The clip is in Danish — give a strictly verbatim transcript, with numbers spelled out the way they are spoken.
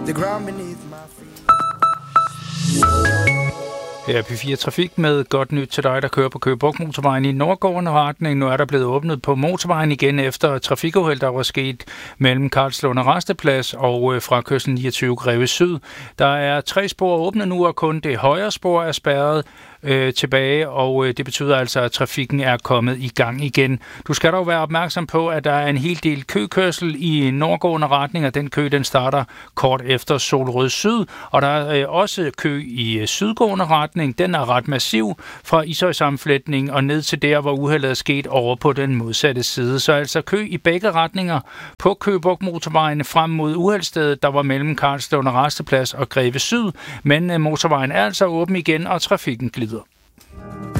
the ground beneath my feet. Her er P fire Trafik med godt nyt til dig, der kører på Køge Bugt Motorvejen i nordgående retning. Nu er der blevet åbnet på motorvejen igen efter trafikuheld, der var sket mellem Karlslunde Rasteplads og fra kørsel niogtyve Greve Syd. Der er tre spor åbne nu, og kun det højre spor er spærret øh, tilbage, og øh, det betyder altså, at trafikken er kommet i gang igen. Du skal dog være opmærksom på, at der er en hel del køkørsel i nordgående retning, og den kø den starter kort efter Solrød Syd, og der er øh, også kø i øh, sydgående retning. Den er ret massiv fra Ishøj-sammenflætning og ned til der, hvor uheldet er sket over på den modsatte side. Så altså kø i begge retninger på Køge Bugt Motorvejen frem mod uheldsstedet, der var mellem Karlslunde Rasteplads og Greve Syd, men øh, motorvejen er altså åben igen, og trafikken glider